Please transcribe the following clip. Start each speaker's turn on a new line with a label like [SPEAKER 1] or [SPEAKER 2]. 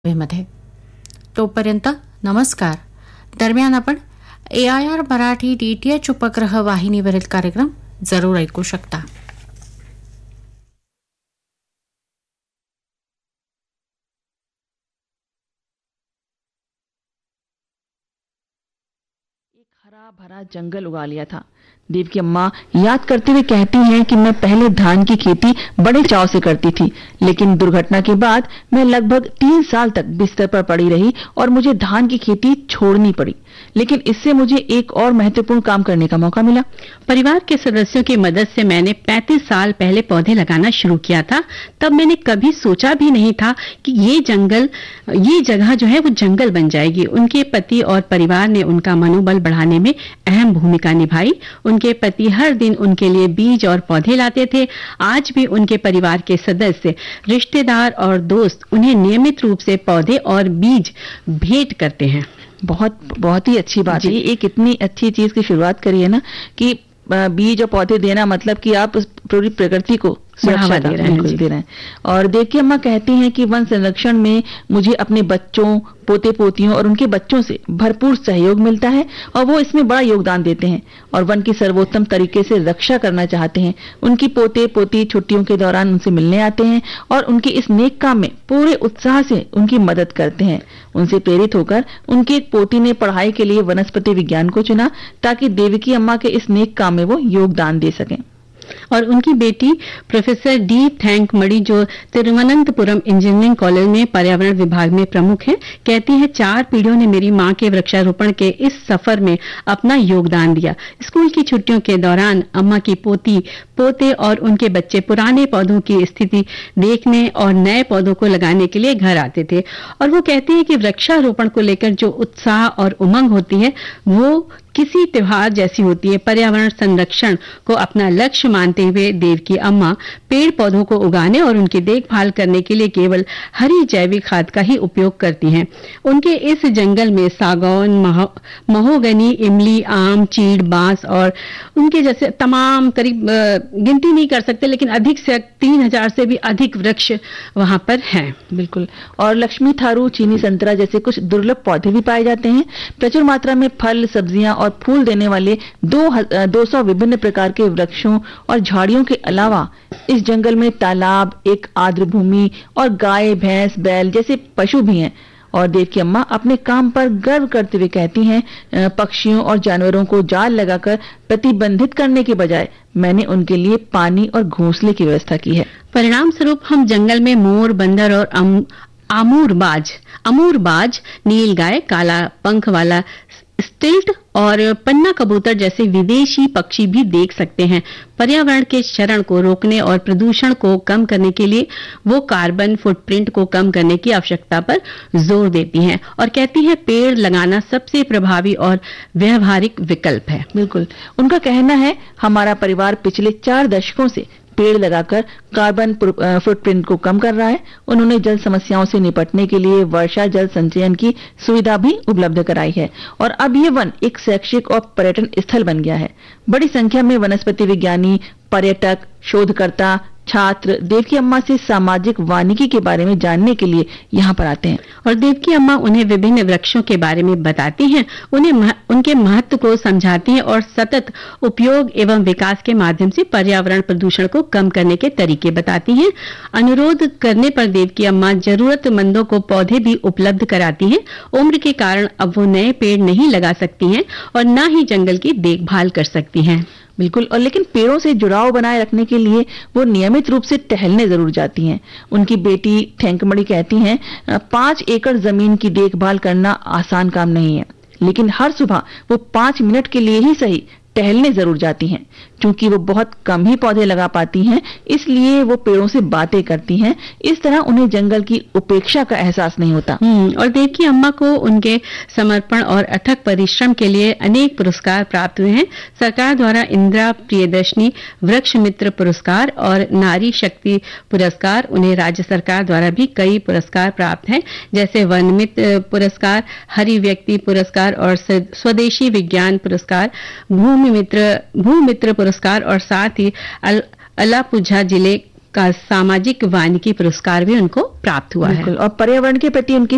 [SPEAKER 1] मध्ये तोपर्यंत नमस्कार. दरम्यान आपण AIR मराठी DTH उपग्रह वाहिनीवरील कार्यक्रम जरूर ऐकू शकता.
[SPEAKER 2] हरा भरा जंगल उगा लिया था. देव की अम्मा याद करते हुए कहती हैं कि मैं पहले धान की खेती बड़े चाव से करती थी, लेकिन दुर्घटना के बाद मैं लगभग 3 साल तक बिस्तर पर पड़ी रही और मुझे धान की खेती छोड़नी पड़ी. लेकिन इससे मुझे एक और महत्वपूर्ण काम करने का मौका मिला.
[SPEAKER 3] परिवार के सदस्यों की मदद से मैंने 35 साल पहले पौधे लगाना शुरू किया था. तब मैंने कभी सोचा भी नहीं था कि ये जगह जो है वो जंगल बन जाएगी. उनके पति और परिवार ने उनका मनोबल बढ़ाने में अहम भूमिका निभाई. उनके पति हर दिन उनके लिए बीज और पौधे लाते थे. आज भी उनके परिवार के सदस्य, रिश्तेदार और दोस्त उन्हें नियमित रूप से पौधे और बीज भेंट करते हैं.
[SPEAKER 2] बहुत ही अच्छी बात है. एक इतनी अच्छी चीज की शुरुआत करी है ना कि बीज और पौधे देना, मतलब कि आप पूरी प्रकृति को
[SPEAKER 3] बढ़ावा दे रहे हैं.
[SPEAKER 2] और देव की अम्मा कहती हैं कि वन संरक्षण में मुझे अपने बच्चों, पोते पोतियों और उनके बच्चों से भरपूर सहयोग मिलता है और वो इसमें बड़ा योगदान देते हैं और वन की सर्वोत्तम तरीके से रक्षा करना चाहते हैं. उनकी पोते पोती छुट्टियों के दौरान उनसे मिलने आते हैं और उनके इस नेक काम में पूरे उत्साह से उनकी मदद करते हैं. उनसे प्रेरित होकर उनकी एक पोती ने पढ़ाई के लिए वनस्पति विज्ञान को चुना ताकि देवकी अम्मा के इस नेक काम में वो योगदान दे सकें.
[SPEAKER 3] और उनकी बेटी प्रोफेसर डी थैंकमणि, जो तिरुवनंतपुरम इंजीनियरिंग कॉलेज में पर्यावरण विभाग में प्रमुख हैं, कहती है 4 पीढ़ियों ने मेरी मां के वृक्षारोपण के इस सफर में अपना योगदान दिया. स्कूल की छुट्टियों के दौरान अम्मा की पोती, पोते और उनके बच्चे पुराने पौधों की स्थिति देखने और नए पौधों को लगाने के लिए घर आते थे. और वो कहती है कि वृक्षारोपण को लेकर जो उत्साह और उमंग होती है वो किसी त्योहार जैसी होती है. पर्यावरण संरक्षण को अपना लक्ष्य मानते हुए देव की अम्मा पेड़ पौधों को उगाने और उनकी देखभाल करने के लिए केवल हरी जैविक खाद का ही उपयोग करती हैं. उनके इस जंगल में सागौन, महोगनी, इमली, आम, चीड़, बांस और उनके जैसे तमाम करीब गिनती नहीं कर सकते लेकिन अधिक से 3000 से भी अधिक वृक्ष वहां पर हैं.
[SPEAKER 2] बिल्कुल. और लक्ष्मी थारू, चीनी संतरा जैसे कुछ दुर्लभ पौधे भी पाए जाते हैं. प्रचुर मात्रा में फल, सब्जियां और फूल देने वाले 200 विभिन्न प्रकार के वृक्षों और झाड़ियों के अलावा इस जंगल में तालाब, एक आर्द्र भूमि और गाय, भैंस, बैल जैसे पशु भी हैं. और देव की अम्मा अपने काम पर गर्व करते हुए कहती हैं, पक्षियों और जानवरों को जाल लगाकर प्रतिबंधित करने के बजाय मैंने उनके लिए पानी और घोंसले की व्यवस्था की है.
[SPEAKER 3] परिणाम स्वरूप हम जंगल में मोर, बंदर और अमूरबाज, नीलगाय, काला पंख वाला स्टिल्ट और पन्ना कबूतर जैसे विदेशी पक्षी भी देख सकते हैं. पर्यावरण के क्षरण को रोकने और प्रदूषण को कम करने के लिए वो कार्बन फुटप्रिंट को कम करने की आवश्यकता पर जोर देती हैं और कहती हैं पेड़ लगाना सबसे प्रभावी और व्यवहारिक विकल्प है.
[SPEAKER 2] बिल्कुल. उनका कहना है, हमारा परिवार पिछले 4 दशकों से पेड़ लगाकर कार्बन फुटप्रिंट को कम कर रहा है. उन्होंने जल समस्याओं से निपटने के लिए वर्षा जल संचयन की सुविधा भी उपलब्ध कराई है और अब ये वन एक शैक्षिक और पर्यटन स्थल बन गया है. बड़ी संख्या में वनस्पति विज्ञानी, पर्यटक, शोधकर्ता, छात्र देव की अम्मा से सामाजिक वानिकी के बारे में जानने के लिए यहाँ पर आते हैं.
[SPEAKER 3] और देव की अम्मा उन्हें विभिन्न वृक्षों के बारे में बताती हैं, उन्हें उनके महत्व को समझाती हैं और सतत उपयोग एवं विकास के माध्यम से पर्यावरण प्रदूषण को कम करने के तरीके बताती हैं. अनुरोध करने पर देव की अम्मा जरूरतमंदों को पौधे भी उपलब्ध कराती हैं. उम्र के कारण अब वो नए पेड़ नहीं लगा सकती हैं और न ही जंगल की देखभाल कर सकती हैं.
[SPEAKER 2] बिल्कुल. और लेकिन पेड़ों से जुड़ाव बनाए रखने के लिए वो नियमित रूप से टहलने जरूर जाती हैं. उनकी बेटी थैंकमणि कहती हैं, 5 एकड़ जमीन की देखभाल करना आसान काम नहीं है, लेकिन हर सुबह वो 5 मिनट के लिए ही सही टहलने जरूर जाती हैं. क्योंकि वो बहुत कम ही पौधे लगा पाती हैं, इसलिए वो पेड़ों से बातें करती हैं. इस तरह उन्हें जंगल की उपेक्षा का एहसास नहीं होता.
[SPEAKER 3] और देव की अम्मा को उनके समर्पण और अथक परिश्रम के लिए अनेक पुरस्कार प्राप्त हुए हैं. सरकार द्वारा इंदिरा प्रियदर्शनी वृक्ष मित्र पुरस्कार और नारी शक्ति पुरस्कार, उन्हें राज्य सरकार द्वारा भी कई पुरस्कार प्राप्त हैं, जैसे वन मित्र पुरस्कार, हरि व्यक्ति पुरस्कार और स्वदेशी विज्ञान पुरस्कार, भूमित्र पुरस्कार और साथ ही अलापुझा जिले का सामाजिक वानिकी पुरस्कार भी उनको प्राप्त हुआ है.
[SPEAKER 2] और पर्यावरण के प्रति उनकी